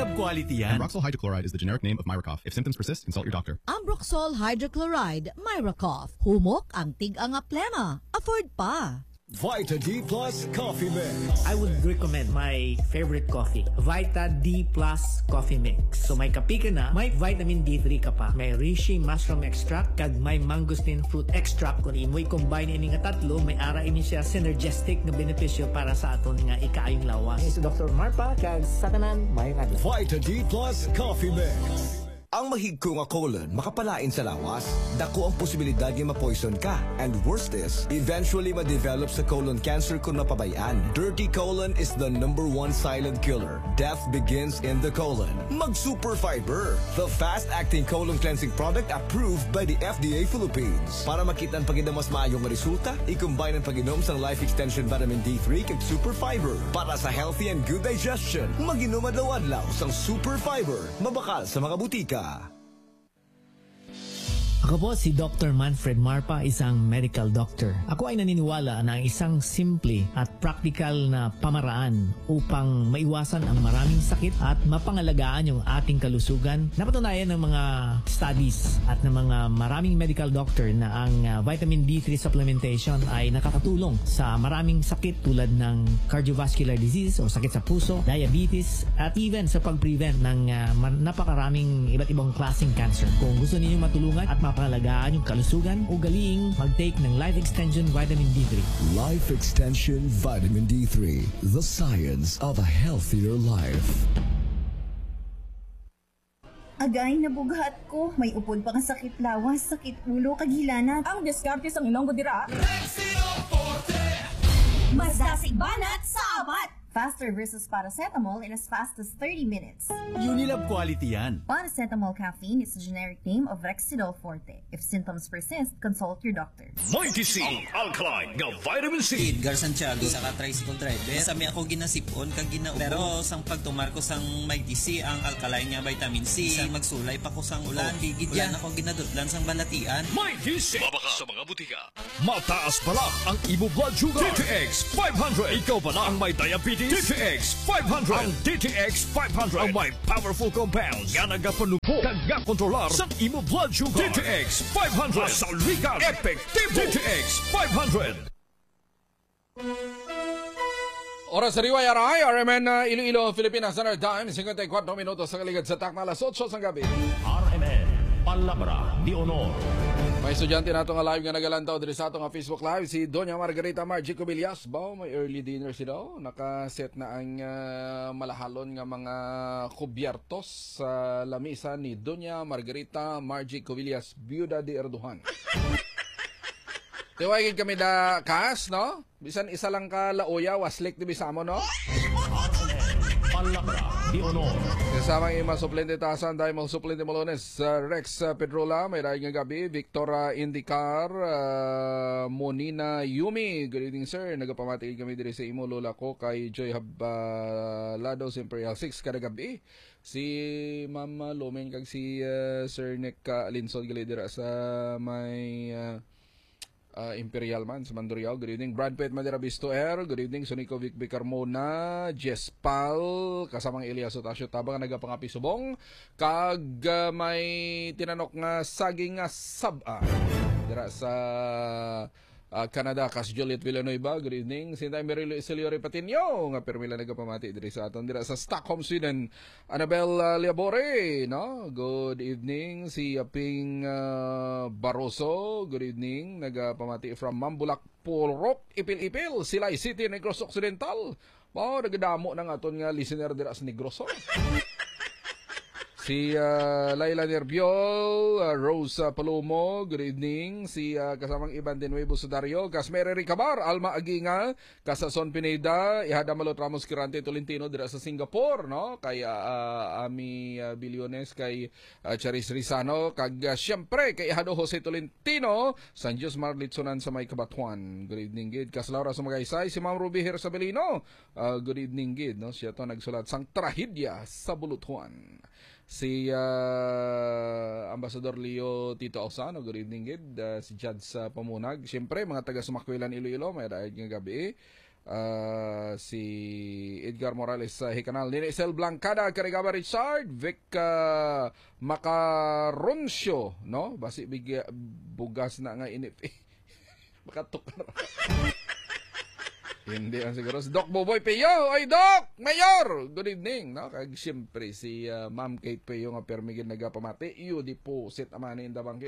Unilab quality yan. Ambroxol hydrochloride is the generic name of Myracough. If symptoms persist, consult your doctor. Ambroxol hydrochloride, Myracough. Humok ang tig-anga plema. Afford pa. Vita D Plus Coffee Mix. I would recommend my favorite coffee, Vita D Plus Coffee Mix. So may kape ka na, may vitamin D3 ka pa, may reishi mushroom extract, kag may mangosteen fruit extract. Kung imoy combine ini nga tatlo, may ara ini siya synergistic na benepisyo para sa aton nga ikaayong lawas. Ito Dr. Marpa, kag sa tanan, may adlaw. Vita D Plus Coffee Mix. Ang mahigko nga colon makapalain sa lawas, dako ang posibilidad nga ma-poison ka. And worst is, eventually ma-develop sa colon cancer kung napabayaan. Dirty colon is the #1 silent killer. Death begins in the colon. Mag-Super Fiber, the fast-acting colon cleansing product approved by the FDA Philippines. Para makita ang pagida mas maayong resulta, i-combine ang pag-inom sa Life Extension Vitamin D3 kag Super Fiber. Para sa healthy and good digestion, mag-inom adlaw-adlaw sang Super Fiber. Mabakal sa mga butika. Ako po si Dr. Manfred Marpa, isang medical doctor. Ako ay naniniwala na isang simple at practical na pamaraan upang maiwasan ang maraming sakit at mapangalagaan yung ating kalusugan. Napatunayan ng mga studies at ng mga maraming medical doctor na ang vitamin D3 supplementation ay nakakatulong sa maraming sakit tulad ng cardiovascular disease o sakit sa puso, diabetes, at even sa pag-prevent ng napakaraming iba't ibang klaseng cancer. Kung gusto niyo matulungan at mapangalagaan yung kalusugan, ugaling mag-take ng Life Extension Vitamin D3. Life Extension Vitamin D3, the science of a healthier life. Agay, nabugat ko. May upod pa nga sakit lawas, sakit ulo, kaghilanat. Ang diskarte sa Ilonggo dira. Mas dasig banat sa abat. Faster versus paracetamol in as fast as 30 minutes. Unilab quality yan. Paracetamol caffeine is a generic name of Rexidol Forte. If symptoms persist, consult your doctor. Mighty C, alkaline nga vitamin C. Edgar Santiago sa tricycle driver. Sami ako ginasipon kag ginao. Pero sang pagtumar ko sang Mighty C ang alkaline nga vitamin C. Sang magsulay pa ko sang ulan. Ulan ako ginadutlan sang balatian. Mighty C. Mabaka sa mga butika. Mataas pala ang imo blood sugar. DTX 500. Ikaw pala ang may diabetes. DTX 500. Ang DTX 500 ang may powerful compounds nga nagapanubo kag nga kontrolar sa imo blood sugar. DTX 500. Masaligan. Epektibo. DTX 500. Oras sa Riwaya Rai, RMN Iloilo, Philippines Standard Time, 54 minutos sa kaligid sa takna alas 8 sa gabi. RMN, Palabra de Honor. May estudyante nato nga live nga nagalantaw diri sa ato nga Facebook Live, si Doña Margarita Margie Cobillas. Bao, may early dinner si daw. Nakaset na ang malahalon nga mga kubyertos sa lamisa ni Doña Margarita Margie Cobillas, Biuda de Erdogan. Tiwagin kami da kas, no? Bisan isa lang ka laoya, waslik di bisamo, no? Palabra de Honor. Kasamang ima suplente tasan dahil mga suplente malones Rex Pedrola, may dahil nga gabi, Victoria Indicar, Monina Yumi. Good evening sir, nagapamatigil kami diri sa imo lola ko kay Joy Habalado sa Imperial 6 kada gabi. Si Mama Lomen kag si Sir Nick Alinsod galidira sa may Imperial man sa Mandurriao. Good evening Brad Pitt Madera Bisto Air. Good evening Sonico Vic Carmona, Jess Pal, kasamang Elias Otasio Tabang nagapangapi subong kag may tinanok nga saging nga saba dira sa Canada kas Juliet Villanueva. Good evening Sintay Merilo Iseliore Patinio nga permila nagapamati diri sa aton dira sa Stockholm, Sweden. Annabel Liabore, no? Good evening si Aping Barroso. Good evening nagapamati from Mambulak Purok Ipil-Ipil, Silay City, Negros Occidental. Mao nagadamo nang aton nga listener dira sa Negros. Si Laila Nerbiol, Rose Palomo, good evening. Si kasamang Iban de Nuevo Sudario, Casmere Ricabar, Alma Aginga, Casason Pineda, Ihada Malot Ramos Kirante Tolentino dira sa Singapore, no? Kay Ami Biliones, kay Charis Rizano, kag siyempre kay Ihado Jose Tolentino, San Jose Marlitsonan sa may Kabatuan. Good evening gid. Kaslaura sa Magaysay, si Ma'am Ruby Hersabelino. Good evening gid, no? Siya to nagsulat sang trahedya sa Bulutuan. Si Ambassador Leo Tito Ausano, good evening gid. Si Jad sa Pamunag. Siyempre, mga taga Sumakwilan Iloilo, may daig nga gabi. si Edgar Morales sa Hikanal, Ninisel Blancada, Carigaba Richard, Vic Macaroncio, no? Basi bugas na nga inip. Makatukar. Hindi ang siguro. Si Doc Boboy Peyo. Oy, Doc! Mayor! Good evening. No? Kag siyempre si Ma'am Kate Peyo nga permigin nagapamati. Iyo di po sit amani in the bangkit.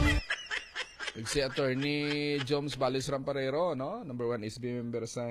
Si Attorney Joms Balis Ramparero, no? Number 1 SB member sa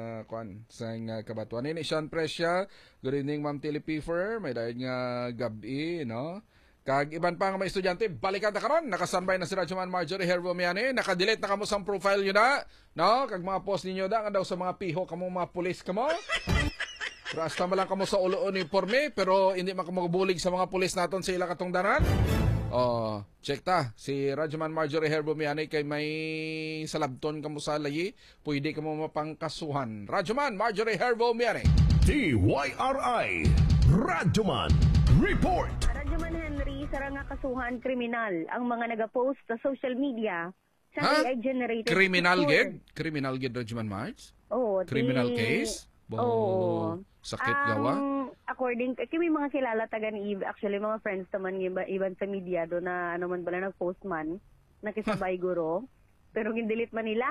Kabatuan. Ini Sean Presya. Good evening, Ma'am Tilly Pfeffer. May dahil nga gabi, no? Kag iban pa nga mga estudyante, balikan na karon. Nakasanbay na si Radyoman Marjorie Herbo Miani. Nakadelete na kamo sa profile nyo na. No? Kag mga post ninyo da, nga daw sa mga piho kamo, mga pulis kamo. Rasta man lang kamo sa ulo uniforme, pero hindi man kamo bulig sa mga pulis naton sa ila katungdanan. Oh, check ta. Si Radyoman Marjorie Herbo Miani kay may salabton kamo sa layi. Pwede kamo mapangkasuhan. Radyoman Marjorie Herbo Miani. TYRI Radyoman Report. Radyoman Henry, sarang nga kasuhan kriminal ang mga nagapost sa social media sa AI generated. Criminal gid? Criminal gid Radyoman March? Oo. Criminal case? Oo. Sakit gawa? According, may mga kilala taga ni Eve, actually mga friends naman iban sa media do na ano man bala nag-post man, nakisabay guro, pero gindelete man nila.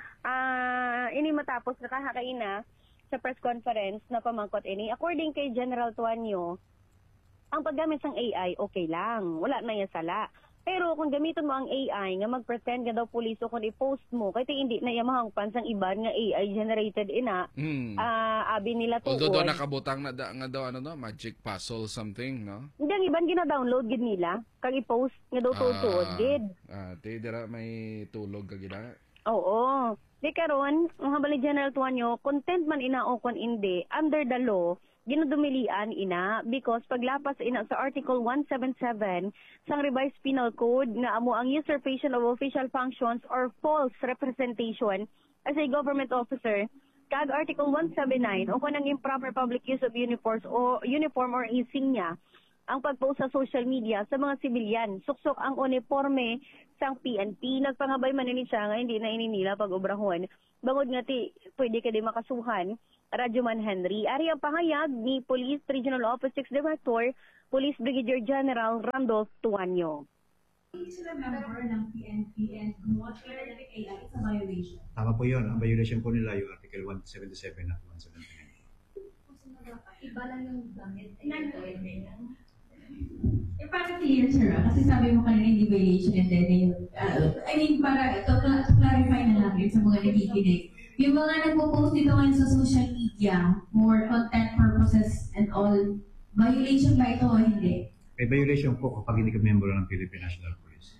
Ini matapos na kahakaina sa press conference na pamangkot ini. According kay General Tuanyo, ang paggamit ng AI, okay lang. Wala na yan sala. Pero kung gamitin mo ang AI, nga mag-pretend nga daw police o kung i-post mo, kahit hindi na yamahang pansang iban nga AI generated ina, abi nila tuon. Although doon nakabutang na nga daw, ano no, magic puzzle something, no? Hindi, ang iban gina-download gid nila. Kag i-post nga daw tuod gid. Di dira may tulog ka gina. Oo. Di karon, ang habali General Tuanyo, content man ina o kung hindi, under the law, ginadumilian ina because paglapas ina sa Article 177 sang Revised Penal Code nga amo ang usurpation of official functions or false representation as a government officer, kag Article 179 o kanang improper public use of uniform or insignia ang pagpost sa social media sa mga sibilyan. Suksok ang uniforme sang PNP. Nagpangabay man ni siya nga hindi na ininila pag-obrahon. Bangod nga pwede ka di makasuhan. Radyoman Henry. Ari ang pahayag ni Police Regional Office 6 Director, Police Brigadier General Randolph Tuanyo. Sila member ng PNP and gumawa sila ng AI, it's a violation. Tama po yun. Ang violation po nila yung Article 177 at 179. Iba lang yung gamit. Para clear, sir, kasi sabi mo kanina hindi violation and then para to clarify na natin sa mga nakikinig. Yung mga nagpo-post dito ngayon sa social media for content purposes and all, violation ba ito o hindi? May violation po kapag hindi ka member ng Philippine National Police.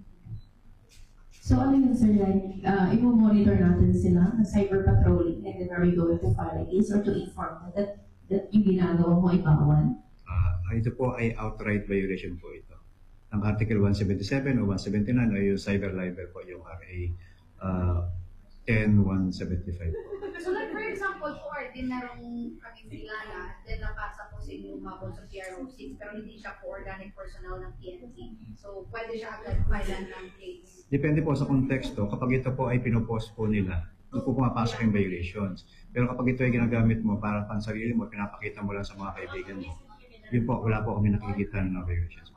So ano yun, sir, like, i-monitor natin sila na cyber patrolling and then are we going to file a case or to inform that yung ginagawa mo ay bawal? Ito po ay outright violation po ito. Ang Article 177 o 179 ay yung cyber libel po, yung RA 10175. So like for example, kung ordinarong kakilala, then napasa po sa inyo umabot sa PRO6, pero hindi siya po organic personnel ng PNP. So pwede siya agad filean ng case. Depende po sa konteksto. Kapag ito po ay pinopost po nila, doon po pumapasok yung violations. Pero kapag ito ay ginagamit mo para pansarili mo, pinapakita mo lang sa mga kaibigan mo, yun po, wala po kami nakikita ng violations.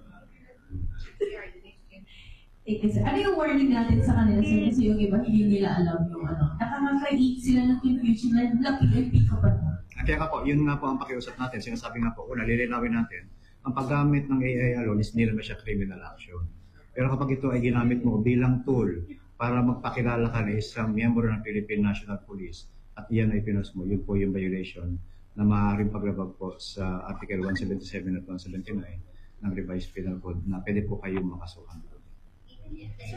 Ano yung warning natin sa kanila, sir? Kasi yung iba hindi nila alam yung ano. Nakaka-create sila ng confusion na PNP ka pa na. Kaya nga po, yun nga po ang pakiusap natin. Sinasabi nga po, una, lilinawin natin, ang paggamit ng AI alone is hindi naman siya criminal action. Pero kapag ito ay ginamit mo bilang tool para magpakilala ka na isang miyembro ng Philippine National Police at iyan ay pinost mo, yun po yung violation na maaaring paglabag po sa Article 177 at 179 ng Revised Penal Code na pwede po kayong makasuhan. Even if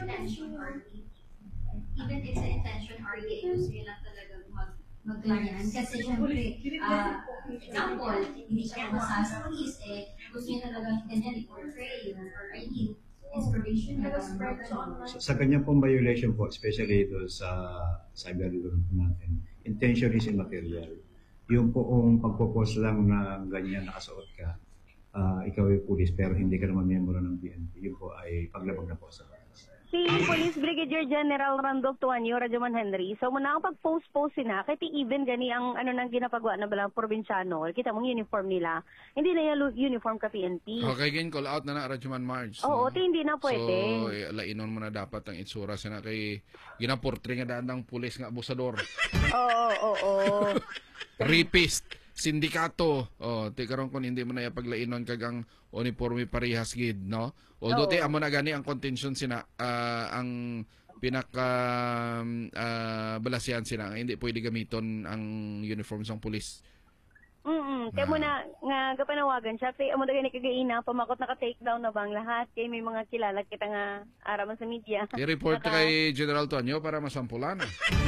it's the intention REA, gusto nyo lang talagang mag-client. Kasi syempre, example, hindi siya kumasa sa police, gusto nyo talagang ganyan i-portray or any inspiration na sa ganyan pong violation po, especially doon sa cyber law natin, intention is immaterial. Yung poong pagpo-post lang na ganyan nakasuot ka, ikaw ay pulis pero hindi ka naman miyembro ng PNP, yun po ay paglabag na po sa batas. Si Police Brigadier General Randolph Tuanyo, Radyoman Henry, so muna ang pag-post sina, kahit even gani ang ano nang ginapagawa na balang probinsyano, kita mong uniform nila, hindi na yung uniform ka PNP. Okay, again, call out na Radyoman March. Oo, hindi na pwede. So, lainon mo na dapat ang itsura sina kay ginaportray nga daan ng pulis nga abusador. Oo. Rapist, sindikato. Ti karon kun hindi mo na paglainon kag ang uniforme parehas gid, no? Although ti amo na gani ang contention sina ang pinaka balasihan sina nga hindi pwede gamiton ang uniform sang pulis. Kaya mo na nga gapanawagan siya kay amo na gani kagaina pamakot naka-take down na bang lahat kay may mga kilala kita nga araman sa media. I-report kay General Tuanyo para masampulan.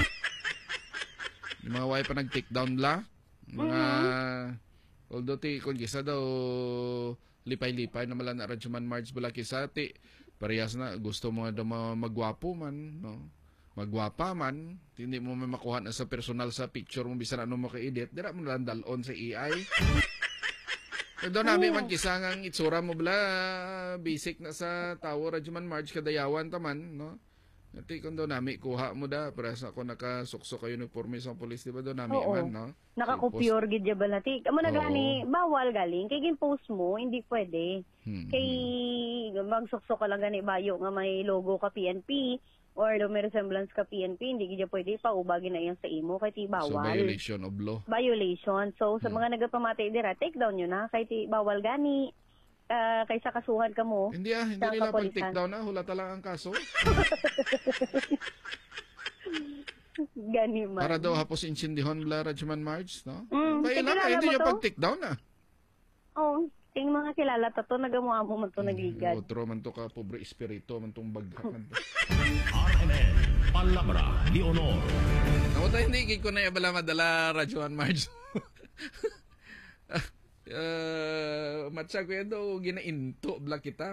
Yung mga way pa nag-take down la. Mga although ti kung gisa daw lipay-lipay na malan na Radyoman March bala kisa ti parehas na gusto mo daw magwapo man, no? Magwapa man, hindi mo may makuha na sa personal sa picture mo bisan ano mo ka-edit, dira mo lang dalon sa AI. Doon namin man kisa nga ang itsura mo bala basic na sa tao Radyoman March kadayawan taman, no? Ati kung doon namin kuha mo da para sa ako nakasuksok kayo uniforme sa police, di ba doon namin man, no? Nakakopyor gid ba nati. Amo na gani bawal galing kay gin-post mo hindi pwede. Kay magsuksok ka lang gani bayo nga may logo ka PNP or may resemblance ka PNP, hindi gid pwede pa ubagin na yan sa imo kay ti bawal. So violation of law. Violation. So sa mga nagapamati dira, take down yun na kay ti bawal gani. Kaysa kasuhan ka mo. Hindi nila pag-take down na, hulata lang ang kaso. Gani man. Para daw hapos insindihon bla Radyoman March, no? Kaya lang, hindi nyo pag-take down na. Oo, ting mga kilala to, nagamuha mo man to nagligad. Otro man to ka, pobre espiritu, man tong baghat man to. RMN, Palabra de Honor. Ako tayo hindi ko na bala madala Radyoman March. Matsa ko yan daw ginainto bla kita.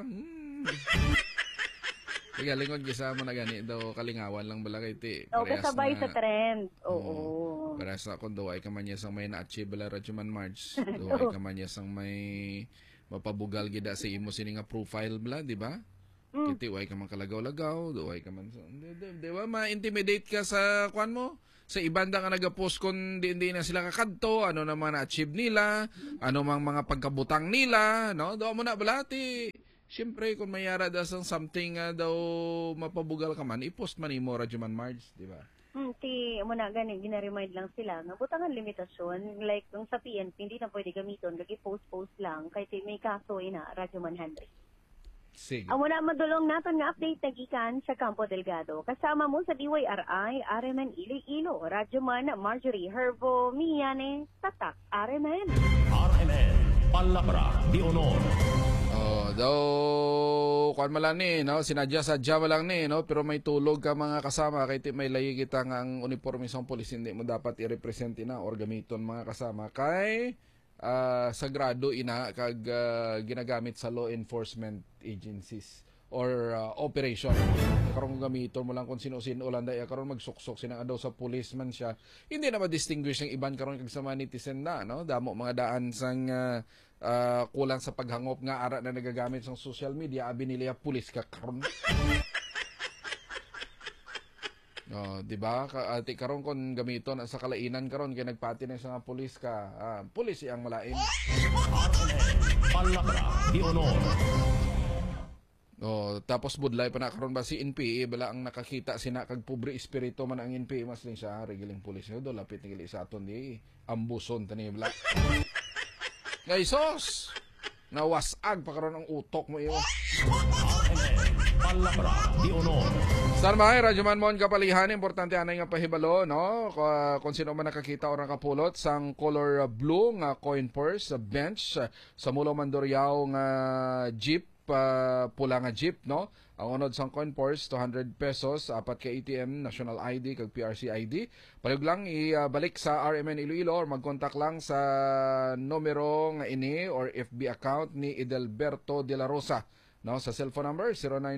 Galingon kisama na gani daw kalingawan lang bala kay ti. Kasabay sa trend. Oo. Para sa kung daw ay kamanya sang may na-achieve bala Radyoman March. Daw ay kamanya sang may mapabugal gida sa imo sini nga profile bla, di ba? Kiti way ka man kalagaw-lagaw, daw ay ka man di ba ma-intimidate ka sa kwan mo? Sa ibanda nga nagapost kung di na sila kakadto, ano naman na-achieve nila, ano mang mga pagkabutang nila, no? Doon mo na balati. Siyempre, kung mayara daw sang something daw mapabugal ka man, i-post man imo Radyoman March, di ba? Mo na gani, gina-remind lang sila nga butangan limitasyon. Like, kung sa PNP, hindi na pwede gamiton, kagi-post lang, kahit may kaso ina, Radyoman Henry. Sige. Amo na madulong naton nga update nagikan sa Campo Delgado. Kasama mo sa DYRI, RMN Iloilo, Radyoman Marjorie Herbo, Miyane, Tatak, RMN. RMN, Palabra de Honor. Daw, kuan malang ni, no? Sinadya-sadya malang ni, no? Pero may tulog ka mga kasama, kahit may layi kita nga ang uniforme sa polis, hindi mo dapat i-represent na or gamiton mga kasama. Kay sagrado ina kag ginagamit sa law enforcement agencies or operation. Karon gamiton mo lang kung sino-sino lang daya karon magsuksok sina daw sa policeman siya. Hindi na ma-distinguish ang iban karon kag sa mga netizen na, no? Damo mga daan sang kulang sa paghangop nga ara na nagagamit sa social media abi nila pulis ka karon. Di ba? Ati karon kon gamiton sa kalainan karon kay nagpati na sa nga pulis ka. Pulis iyang malain. Palabra de Honor. Tapos budlay pa na karon ba si NPA bala ang nakakita sina kag pobre espiritu man ang NPA mas ling siya regiling pulis do lapit ni sa aton di ambuson tani bala. Gaysos. Nawasag pa karon ang utok mo iyo. Palabra de Honor. Saan ba Radyoman Mon kapalihan, importante anay nga pahibalo, no? Kung sino man nakakita o nakapulot sang color blue nga coin purse sa bench sa Mulo Mandurriao nga jeep, pula nga jeep, no? Ang unod sang coin purse 200 pesos, apat ka ATM, national ID kag PRC ID. Palig lang ibalik sa RMN Iloilo or mag-contact lang sa numero nga ini or FB account ni Edelberto de la Rosa. No, sa cellphone number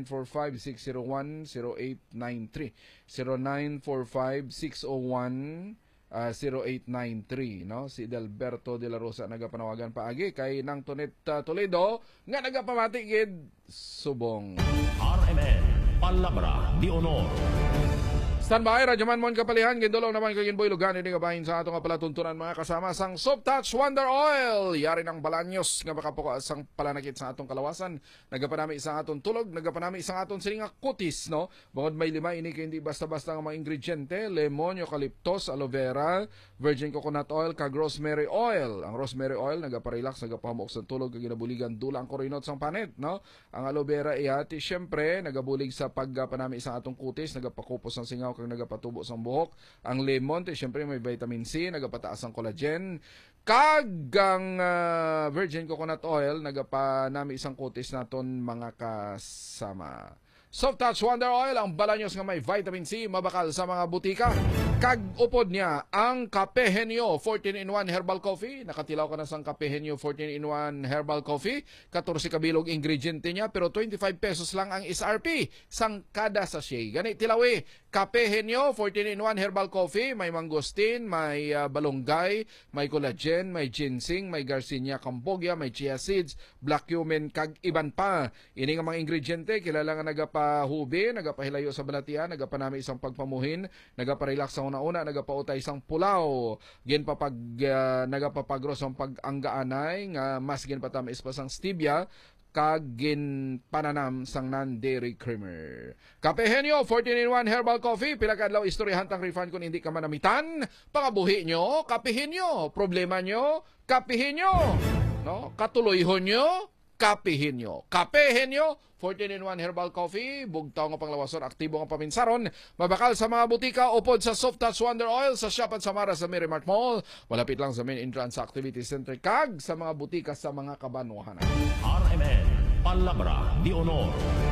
0945-601-0893 0945-601-0893, no? Si Delberto de la Rosa nagapanawagan paagi kay nang Tonet Toledo nga nagapamati gid subong. RMN Palabra de Honor. Standby, Radyoman Mon Kapalihan, gindolong naman kagin boy lugan, hindi kabahin sa atong palatuntunan mga kasama sang Soft Touch Wonder Oil. Yari ng balanyos nga makapuko sang palanakit sa atong kalawasan. Nagapanami isang atong tulog, nagapanami isang atong sininga kutis, no? Bungod may lima, ini kay hindi basta-basta nga mga ingrediente, lemon, eucalyptus, aloe vera, virgin coconut oil, kag rosemary oil. Ang rosemary oil, nagaparelax, nagapamok sa tulog, kag ginabuligan dulang korinot sang panit, no? Ang aloe vera iyati, syempre, nagabulig sa pagpanami isang atong kutis, nagapakupos ng singaw, kag nagapatubo sang buhok. Ang lemon, syempre may vitamin C, nagapataas ang collagen. Kag ang virgin coconut oil, nagapanami isang kutis naton mga kasama. Soft Touch Wonder Oil, ang balanyos nga may vitamin C, mabakal sa mga butika. Kag upod niya ang Kape Henyo 14-in-1 Herbal Coffee. Nakatilaw ka na sang Kape Henyo 14-in-1 Herbal Coffee. 14 kabilog ingrediente niya, pero 25 pesos lang ang SRP sang kada sachet. Ganit tilawi, Kape Henyo 14-in-1 Herbal Coffee. May mangosteen, may balonggay, may collagen, may ginseng, may Garcinia Cambogia, may chia seeds, black cumin, kag iban pa. Ini nga mga ingrediente, kilala nga nagapahubi, nagapahilayo sa balatian, nagapanami isang pagpamuhin, nagaparelax sa una-una, nagapautay isang pulaw, nagapapagros ang pag-anggaanay, nga mas ginpatamis pa sang stevia, kag ginpananam sang non-dairy creamer. Kape Henyo 14-in-1 Herbal Coffee, pila ka adlaw istoryahan tang refund kung hindi ka manamitan. Pangabuhi nyo, kapihin nyo. Problema nyo, kapihin nyo. No? Katuluyhon nyo, kapihin nyo. Kape Henyo 14-in-1 Herbal Coffee, bugtaw nga panglawason, aktibo nga paminsaron, mabakal sa mga butika, upod sa Soft Touch Wonder Oil, sa Shop at Samara sa Merrimart Mall, malapit lang sa main entrance sa Activity Center, kag sa mga butika sa mga kabanwahan. RMN, Palabra de Honor.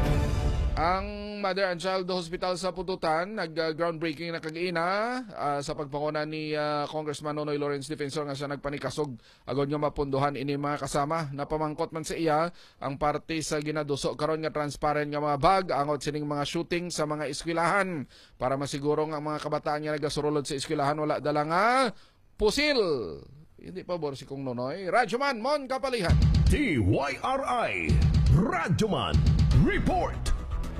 Ang Mother and Child Hospital sa Pututan, nag-groundbreaking na kag-ina sa pagpanguna ni Congressman Nonoy Lawrence Defensor nga siya nagpanikasog agad nga mapunduhan ini mga kasama. Napamangkot man sa iya ang parte sa ginaduso karon nga transparent nga mga bag angot sining mga shooting sa mga eskwelahan para masiguro nga ang mga kabataan nga nagasurulod sa eskwelahan wala dala nga pusil. Hindi pa bor si Kong Nonoy. Radyoman Mon Kapalihan. TYRI Radyoman Report.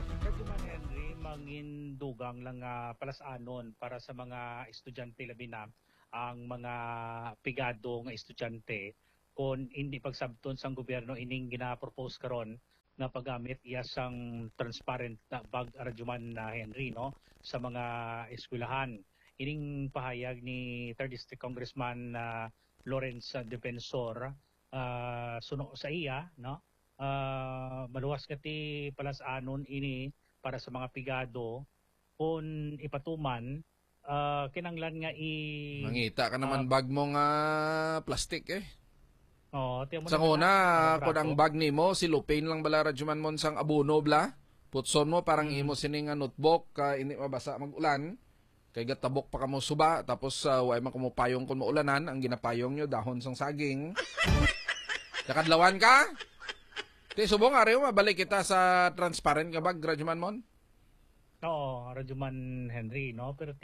Dugang lang palasanon para sa mga estudyante labi na ang mga pigado nga estudyante kung hindi pagsabton sang gobyerno ining gina-propose karon na paggamit iya sang transparent na bag Radyoman na Henry no sa mga eskwelahan. Ining pahayag ni 3rd District Congressman Lawrence Defensor suno sa iya no maluwas kati palasanon ini para sa mga pigado kung ipatuman, kinanglan nga mangita ka naman bag mo nga plastic eh. Oh, sa una, kung ang bag ni mo, si Lupin lang bala Radyoman mo sang abono bla. Putson mo, parang imo sining nga notebook, hindi mabasa mag-ulan. Kay gatabok pa ka mo suba, tapos way man mo payong kung maulanan, ang ginapayong nyo, dahon sang saging. Nakadlawan ka? Di, subong nga rin, mabalik kita sa transparent nga bag, Radyoman mo? Oo, Radyoman Henry, no? Pero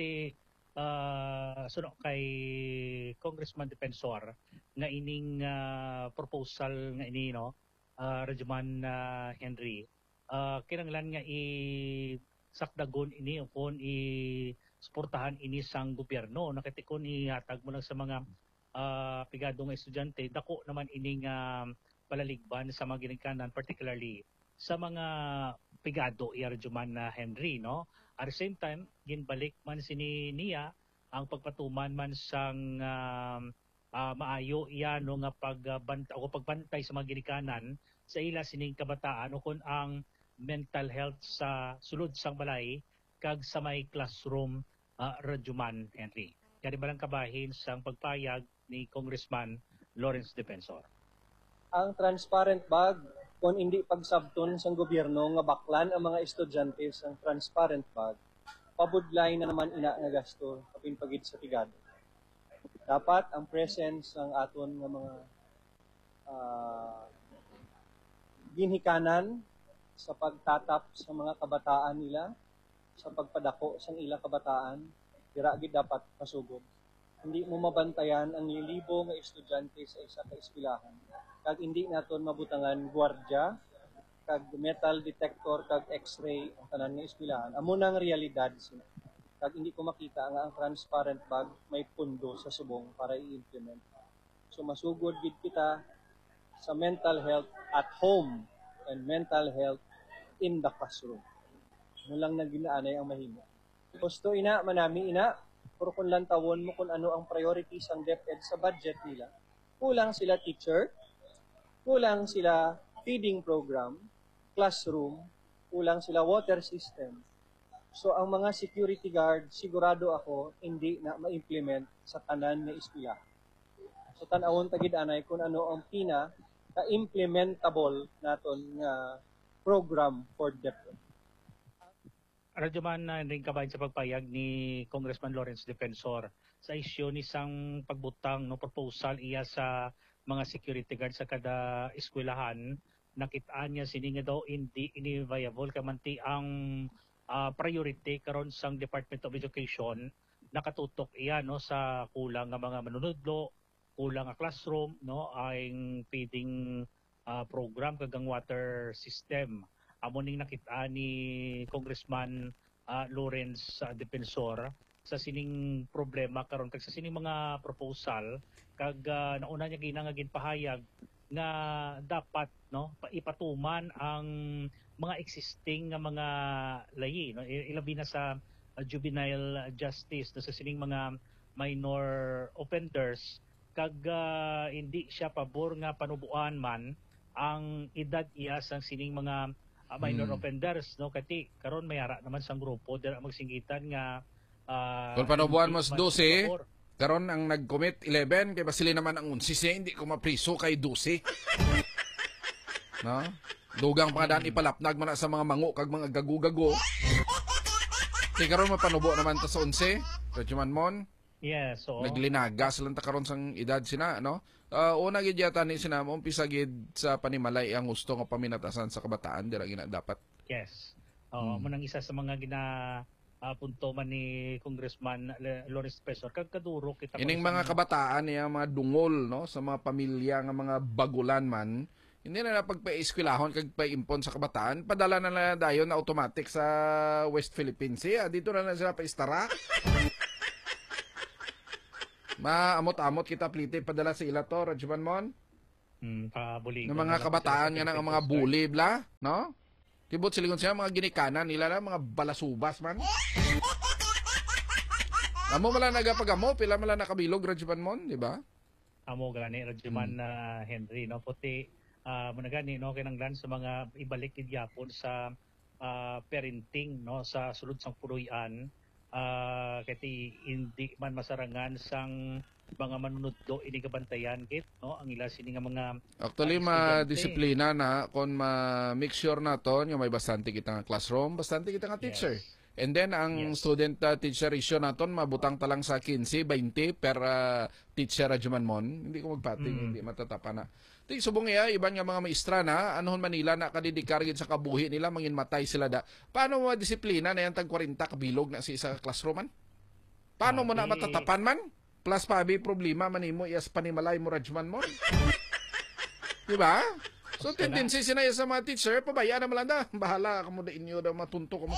suno kay Congressman Defensor nga ining proposal nga ini, no? Radyoman Henry, kinanglan nga sakdagon ini kung i-suportahan ini sang gobyerno. Nakita kung ihatag mo lang sa mga pigado nga estudyante, dako naman ining palaligban sa mga ginikanan, particularly sa mga pigado Radyoman Henry no at the same time ginbalik man sini niya ang pagpatuman man sang maayo iya no nga pagbantay sa mga ginikanan sa ila sining kabataan o kun ang mental health sa sulod sang balay kag sa may classroom Radyoman Henry. Kaya balang kabahin sang pagpayag ni Congressman Lawrence Defensor. Ang transparent bag kung hindi pagsabton sa gobyerno nga baklan ang mga estudyante sa transparent bag, pabudlay na naman ina nga gasto kapin pagid sa pigado. Dapat ang presence ng aton nga mga ginhikanan sa pagtatap sa mga kabataan nila, sa pagpadako sa ilang kabataan, dira gid dapat pasugod. Hindi mo mabantayan ang libo nga estudyante sa isa ka eskwelahan. Kag hindi naton mabutangan gwardiya kag metal detector, kag x-ray, ang tanan nga eskwelahan. Amo nang realidad sila. Kag hindi ko makita nga ang transparent bag may pundo sa subong para i-implement. So masugod gid kita sa mental health at home and mental health in the classroom. Ano lang na ginaanay ang mahimo. Gusto ina, manami ina, pero kung lantawon mo kung ano ang priorities ang DepEd sa budget nila, kulang sila teacher, kulang sila feeding program, classroom, kulang sila water system. So ang mga security guard, sigurado ako, hindi na ma-implement sa tanan na eskwela. So tanawon tagid anay kung ano ang ka-implementable naton nga program for DepEd. Radyo man na rin kabayan sa pagpayag ni Congressman Lawrence Defensor sa isyu ni isang pagbutang no proposal iya sa mga security guard sa kada eskwelahan. Nakitaan niya sini nga daw hindi ini-viable kamanti ang priority karon sang Department of Education. Nakatutok iya no sa kulang nga mga manunudlo, kulang nga classroom, no, ang feeding program kagang water system. Amo ning nakita ni Congressman Lawrence Defensor sa sining problema karon kag sa sining mga proposal kag nauna niya ginangagin pahayag nga dapat no ipatuman ang mga existing nga mga layi no ilabi na sa juvenile justice no, sa sining mga minor offenders kag hindi siya pabor nga panubuan man ang edad iya sang sining mga minor offenders no kati karon mayara naman sang grupo dira magsinggitan nga kung panubuan mas 12 karon ang nag-commit 11 kay basili naman ang 11 hindi ko mapriso kay 12 no dugang pangadaan ipalapnag man sa mga mango kag mga gagu-gago kay karon mapanubo naman ta sa 11 Radyoman Mon. Yes, so naglinagas lang ta karon sang edad sina no. Una gid yata ni sina mo umpisa gid sa panimalay ang gusto nga paminatasan sa kabataan dira gina dapat. Yes. Mo nang isa sa mga punto man ni Congressman Lawrence Defensor kag kaduro kita ining mga kabataan niya mga dungol no sa mga pamilya nga mga bagulan man hindi na pagpa-eskwelahon kag pa-impon sa kabataan padala na lang dayon na automatic sa West Philippines Sea dito na sila pa-istara. Maamot-amot kita plite padala sa ila to Radyoman Mon. Pabulig. Ng mga kabataan nga ng mga bully bla, no? Tibot silingon siya mga ginikanan nila na mga balasubas man. Amo mala nagapagamo pila mala nakabilog Radyoman Mon, di ba? Amo gani Radyoman Henry no puti mo na gani no kinanglan sa mga ibalik gid yapon sa parenting no sa sulod sang puruy-an. Kati hindi man masarangan sang mga manunudlo ini kabantayan kit no ang ila sini nga mga actually ma-disiplina na kon ma-make sure naton nga may bastante kita nga classroom bastante kita nga teacher and then ang student teacher ratio naton mabutang talang sa 15-20 per teacher Radyoman Mon hindi ko magpating hindi matatapa na ti subong iya iban nga mga maestra na anhon Manila na kadidikar gid sa kabuhi nila mangin matay sila da paano mo disiplina na yan tag 40 kabilog na si isa classroom man paano mo na matatapan man plus pabi problema manimo iyas panimalay mo Radyoman Mon di ba so tendency sinaya sa mga teacher pabayaan na malanda bahala kamo da inyo da matunto ko mo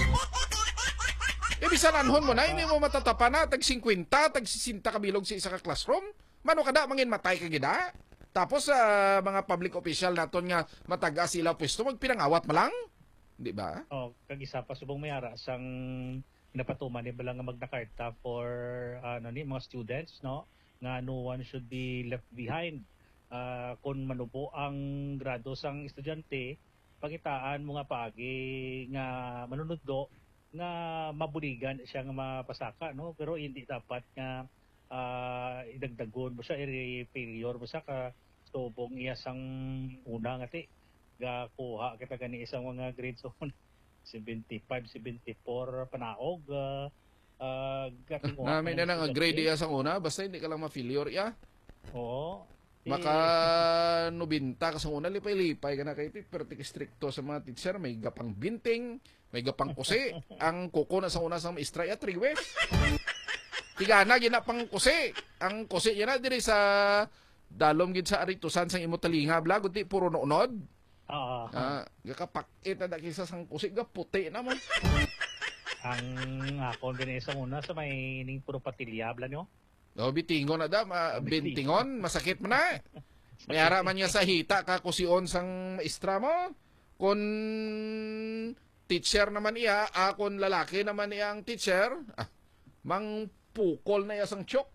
bisan anhon mo na hindi mo matatapan na tag 50 tag 60 kabilog si isa ka classroom mano kada mangin matay ka gida. Tapos mga public official naton nga mataga sila pwesto magpinangawat malang, di ba? Kag isa pa subong mayara sang napatuman ni bala nga magnakarta for mga students no nga no one should be left behind. Kung manubo ang grado sang estudyante, pagitaan mo nga paagi nga manunudlo nga mabuligan siya nga mapasaka no pero hindi dapat nga idagdagon mo siya i-failure mo siya ka subong iya sang una nga ti gakuha kita gani isang mga grades on 75 74 panaog namin na nga grade iya sang una basta hindi ka lang ma-failure ya oo maka 90 ka sang una lipay-lipay ka na kay pero stricto sa mga teacher may gapang binting may gapang kusi ang kuko na sang una sang maestra ya 3 weeks tigana gina pang kusi ang kusi yan na diri sa dalom gid sa aritusan sang imo talinga bla kundi puro noonod Gakapakit na kisa sang kusig ga puti na mo. Ang ako din sa muna sa may ning puro patilyabla nyo. No, bitingon na da, bintingon, masakit mo na. Mayara man niya sa hita ka kusion sang maestra mo. Kung teacher naman iya, kung lalaki naman iya ang teacher, mang pukol na iya sang chok.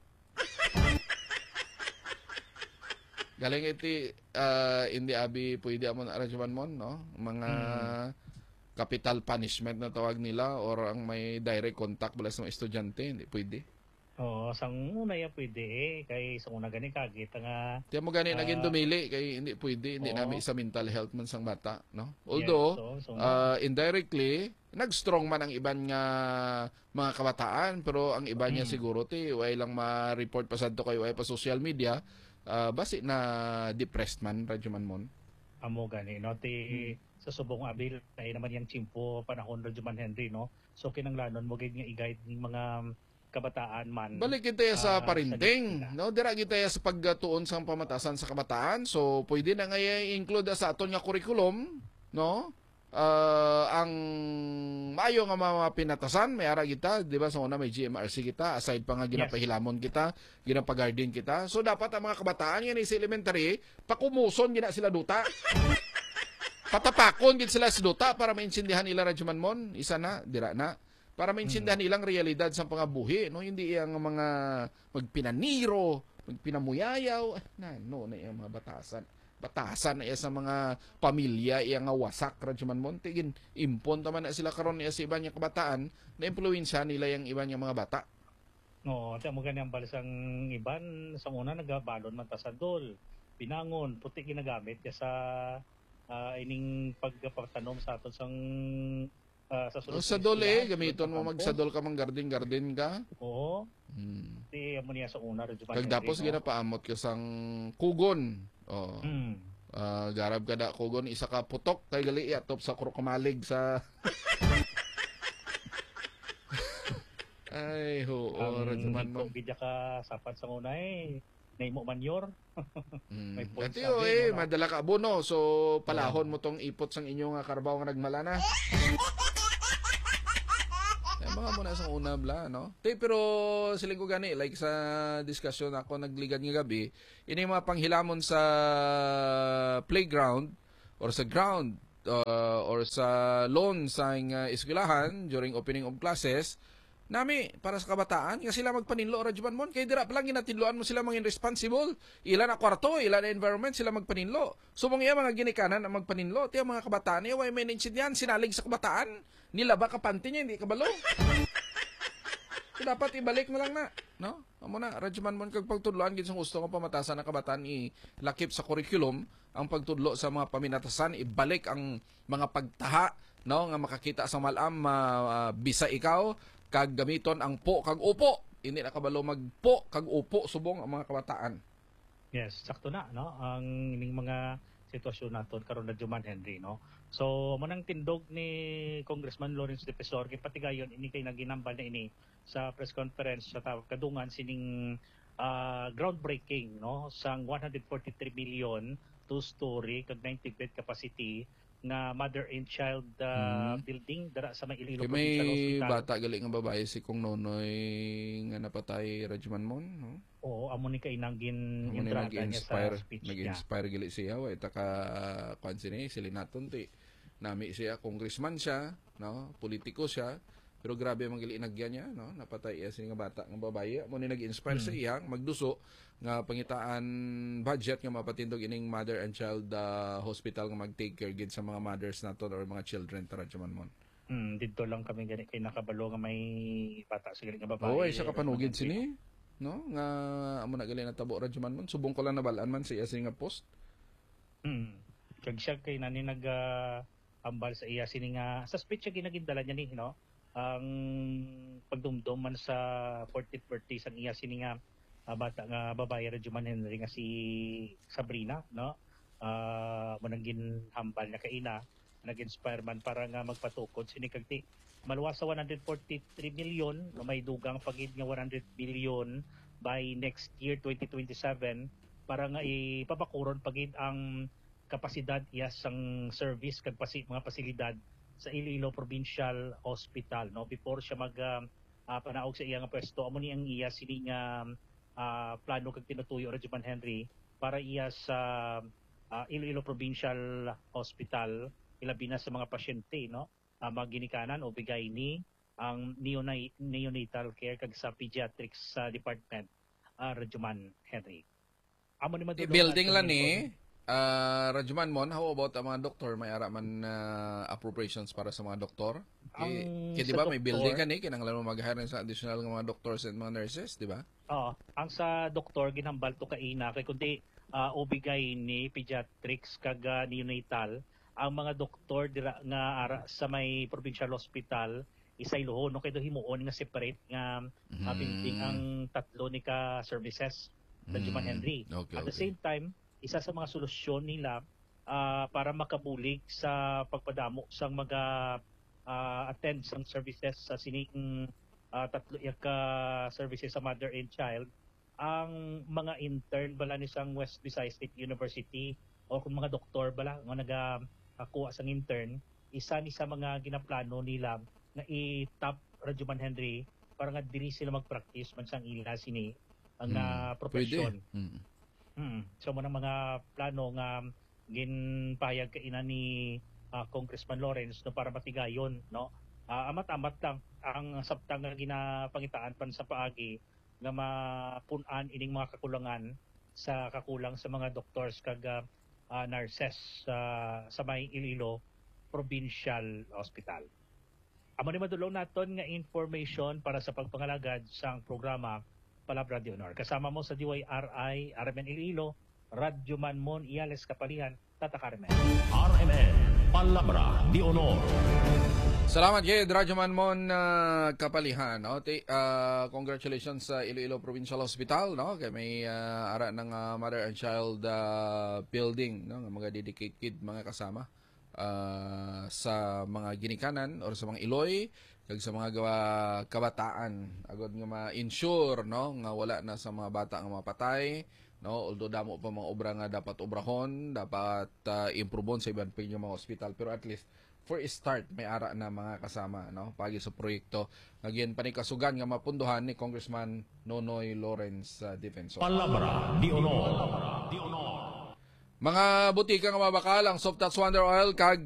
Galing iti hindi abi pwede amon arrangement mo, no? Mga capital punishment na tawag nila or ang may direct contact bala sa mga estudyante, hindi pwede. Oo, sang una ya pwede kay sa una gani kagit nga. Tiyan mo gani naging dumili kay hindi pwede, hindi namin sa mental health man sang bata, no? Although indirectly nag-strong man ang iban nga mga kabataan pero ang iba niya siguro way lang ma-report pa sadto kay way pa social media. Basi na depressed man, radyo man mon. Amo gani, no? Sa subong abil, ay naman yung chimpo panahon radyo man Henry, no? So kinanglanon mo gid nga i-guide ng mga kabataan man. Balik kita sa parenting, no? Dira kita sa pagtuon sa pamatasan sa kabataan. So pwede na nga i-include sa aton nga curriculum, no? Ang maayo nga mga pinatasan may ara kita, di ba? So una may GMRC kita, aside pa nga ginapahilamon kita, ginapagardin kita. So dapat ang mga kabataan yan sa elementary, pakumuson gina sila duta. Patapakon gid sila sa duta para maintindihan nila radyo man mon, isa na, dira na. Para maintindihan nilang realidad sa pangabuhi, no? Hindi yang mga magpinaniro, magpinamuyayaw, na yung mga batasan na sa mga pamilya iya nga wasak radyo man mon, tigin impon taman na sila karon iya sa iban nga kabataan na impluwensya nila yung iban nga mga bata. No, mo gani ang balisang iban sa una nagabalon man ta sa dol, pinangon, puti ginagamit ya sa ining pagpapatanom sa aton sang sa sulod. Sa dol gamiton mo magsadol ka mang garden ka. Oo. Di amo niya sa una radyo man. Kagdapos ginapaamot ka sang kugon. Oh. Garab ka da kugon isa ka putok kay gali atop sa krokomalig sa ay ho radyo man mo. Bidya ka sapat sa una naimo manyor. May points madala ka abono so palahon mo tong ipot sang inyo nga karbaw nga nagmala na. Mga muna sa una bla, no? Pero siling ko gani, like sa discussion ako nagligad nga gabi, ini mga panghilamon sa playground or sa ground or sa lawn sa eskwelahan during opening of classes, nami para sa kabataan nga sila magpaninlo radyo man mon kay dira pa lang ginatinloan mo sila mga responsible ilan na kwarto ilan na environment sila magpaninlo subong iya mga ginikanan ang magpaninlo tiya mga kabataan iya way manage yan sinalig sa kabataan nila ba kapanti niya hindi kabalo so, dapat ibalik mo lang na no amo na radyo man mon kag pagtudloan gid sa gusto nga pamatasan ng kabataan ilakip sa curriculum ang pagtudlo sa mga paminatasan ibalik ang mga pagtaha no nga makakita sa malam bisa ikaw kag gamiton ang po kag upo hindi na kabalo magpo kag upo subong ang mga kabataan. Yes, sakto na no ang ining mga sitwasyon naton karon na Juman Henry no. So manang tindog ni Congressman Lawrence de Pesor kay patigayon ini kay naginambal na ini sa press conference sa kadungan sining groundbreaking no sang 143 billion two-story kag 90 bed capacity na mother and child building dara sa may Iloilo Provincial Hospital. May bata gali nga babae si Kong Nonoy nga napatay Radyoman mon, no? Oo, amo ni kay nangin entrada niya sa speech niya. Nag-inspire gali siya way ta ka kwan sini silinaton ti. Nami siya congressman siya, no? Politiko siya. Pero grabe man gali inagyan niya, no? Napatay iya sini nga bata nga babae. Amo ni nag-inspire sa iya magduso nga pangitaan budget nga mapatindog ining mother and child hospital nga mag-take care gid sa mga mothers naton or mga children tara man mon. Dito lang kami gani kay nakabalo nga may bata sa nga babae. Oo, isa ka panugid sini, no? Nga amo na gali natabo radyo man mon. Subong ko lang nabalaan man sa iya nga post. Kag siya kay nani nag ambal sa iya sini nga sa speech siya ginagindala niya ni no. Ang pagdumdum man sa 40th birthday sang iya sini nga bata nga babae radyo man Henry nga si Sabrina no manangin hambal na kaina nag-inspire man para nga magpatukod sini kagti maluwas sa 143 million may dugang pagid nga 100 billion by next year 2027 para nga ipapakuron pagid ang kapasidad iya sang service kag mga pasilidad sa Iloilo Provincial Hospital, no, before siya mag panaog sa iya nga pwesto. Amo ni ang iya sini nga plano kag tinutuyo Rajuman Henry para iya sa Iloilo Provincial Hospital, ilabi na sa mga pasyente, no, mga ginikanan o bigay ni ang neonatal care kag sa pediatrics department, Rajuman Henry. Amo ni building lang ni Rajuman Mon, how about ang mga doktor? May ara man appropriations para sa mga doktor? Kaya di ba may building ka ni, kinanglan mo mag-hire sa additional ng mga doctors and mga nurses, di ba? Oo. Ang sa doktor, ginambal to kaina, kaya kundi obigay ni pediatrics kag neonatal, ang mga doktor dira nga ara sa may provincial hospital, isay luho, no, kaya himuon nga separate nga building ang tatlo ni ka services, Rajuman Henry. At the same time, isa sa mga solusyon nila para makabulig sa pagpadamo sang mga attend sang services sa sining tatlo ka services sa mother and child, ang mga intern bala ni sang West Visayas State University o kung mga doktor bala nga nagakuha sang intern, isa ni sa mga ginaplano nila na i-top Rajuman Henry para nga diri sila mag-practice man sang ila sini ang profesyon. So mo mga plano nga ginpayag kaina ni Congressman Lawrence, no, para matigayon, no. Amat-amat lang ang sabtang nga ginapangitaan pan sa paagi nga mapun-an ining mga kakulangan sa kakulang sa mga doctors kag nurses sa may Iloilo Provincial Hospital. Amo ni madulong naton nga information para sa pagpangalagad sang programa Palabra de Honor. Kasama mo sa DYRI, RMN Iloilo, Rajuman Mon Iales Kapalihan, Tata Carmen. RMN, Palabra de Honor. Salamat kay Rajuman Mon Kapalihan. No? Congratulations sa Iloilo Provincial Hospital. No? Kaya may ara ng Mother and Child building, no? Mga dedicated mga kasama sa mga ginikanan or sa mga Iloy, kag sa mga kabataan agad nga ma-insure, no, nga wala na sa mga bata nga mapatay, no, although damo pa mga obra nga dapat obrahon, dapat improveon sa ibang mga hospital, pero at least for a start may ara na mga kasama, no, pagi sa proyekto again panikasugan nga mapunduhan ni Congressman Nonoy Lawrence Defensor. Palabra de Honor. Mga butika nga mabakal ang Soft Touch Wonder Oil kag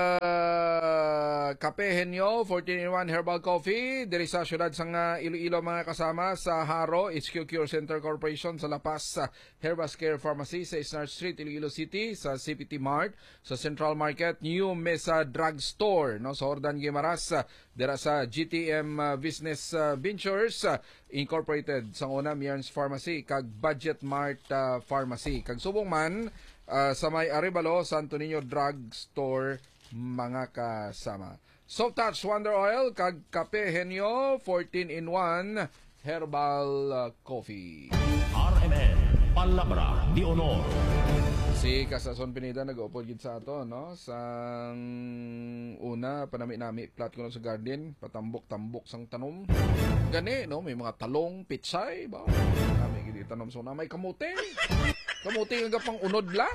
Kape Henyo 14-in-1 Herbal Coffee diri sa syudad sang Iloilo mga kasama sa Haro HQ Cure Center Corporation sa La Paz, Herbas Care Pharmacy sa Isnar Street Iloilo City, sa CPT Mart sa Central Market, New Mesa Drug Store, no, sa Jordan Guimaras dira sa GTM Business Ventures Incorporated sa una Mearns Pharmacy kag Budget Mart Pharmacy kag subong man sa may Arevalo Santo Niño Drug Store mga kasama. Soft Touch Wonder Oil kag Kape Henyo 14-in-1 Herbal Coffee. RMN, Palabra de Honor. Si Casason Pineda nag-upod gid sa ato, no, sang una panami-nami plat ko sa garden, patambok-tambok sang tanom gani, no, may mga talong pitsay ba nami gid tanom so na may kamote nga pang unod lang.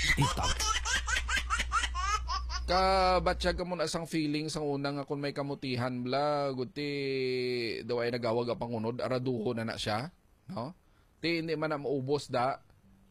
Kabatsyag ka muna asang feeling sang unang nga kung may kamutihan bla guti daway nagawag apang unod araduho na siya, no, ti hindi man na maubos da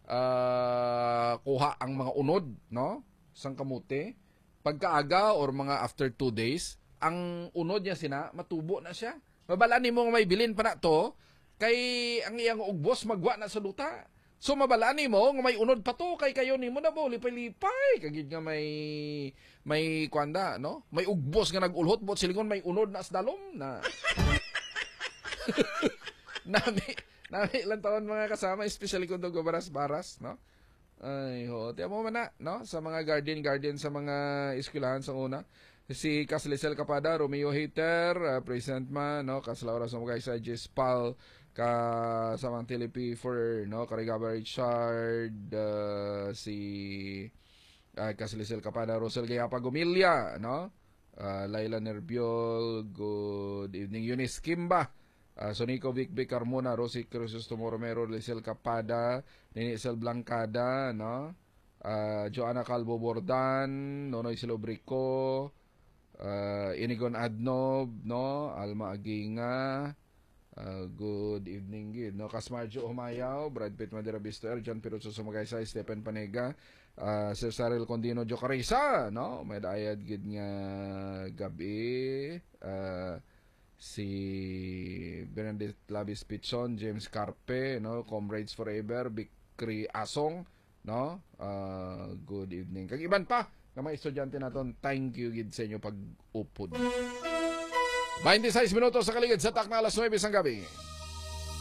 kuha ang mga unod, no, sang kamuti pagkaaga or mga after 2 days ang unod niya sina matubo na siya. Mabalaan nimo nga may bilin pa na to kay ang iyang ugbos magwa na sa duta. So mabalaan nimo nga may unod pa to kay kayo nimo na bo lipay-lipay kagid nga may kwanda, no? May ugbos nga nagulhot bot silingon may unod na sa dalom na. Nami lang taon mga kasama, especially kung doon baras-baras, no? Ay, ho. Tiyan mo man na, no? Sa mga guardian sa mga eskwelahan sa una. Si Caslisel Capada, Romeo Hater, President man, no? Kaslaura sa mga isa, Jespal, sa mga Telepi for, no? Karigaba Richard, si Caslisel Capada, Rosel Gayapa Gumilya, no? Laila Nerbiol, good evening, Eunice Kimba, Sonico Vic Carmona, Rosie Cruces Romero, Lisel Capada, Ninisel Blancada, no? Joanna Calvo Bordan, Nonoy Silobrico, Inigon Adnob, no? Alma Aginga, good evening, gid, no? Kasmarjo Humayaw, Brad Pitt Madera Bister, John Piruso Sumagaysay, Stephen Panega, Sir Saril Condino Jocarisa, no? Medayad gid nga gabi, si Benedict Labis Pichon, James Carpe, no? Comrades Forever, Bikri Asong, no? Good evening. Kag iban pa na mga estudyante naton, thank you gid sa inyo pag-upod. 26 minutos sa kaligid sa takna alas 9 sang gabi.